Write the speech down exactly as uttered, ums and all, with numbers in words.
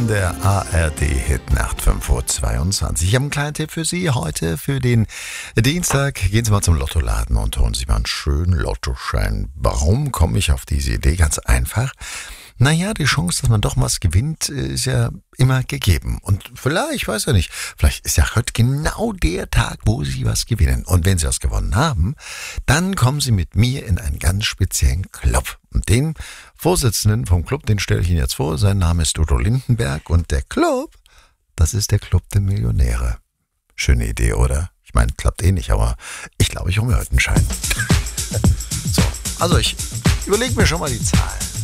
in der A R D-Hit-Nacht fünf Uhr zweiundzwanzig. Ich habe einen kleinen Tipp für Sie heute, für den Dienstag. Gehen Sie mal zum Lottoladen und holen sich mal einen schönen Lottoschein. Warum komme ich auf diese Idee? Ganz einfach. Naja, die Chance, dass man doch was gewinnt, ist ja immer gegeben. Und vielleicht, ich weiß ja nicht, vielleicht ist ja heute genau der Tag, wo Sie was gewinnen. Und wenn Sie was gewonnen haben, dann kommen Sie mit mir in einen ganz speziellen Club. Und den Vorsitzenden vom Club, den stelle ich Ihnen jetzt vor. Sein Name ist Udo Lindenberg. Und der Club, das ist der Club der Millionäre. Schöne Idee, oder? Ich meine, klappt eh nicht, aber ich glaube, ich hole mir heute einen Schein. So, also ich überlege mir schon mal die Zahlen.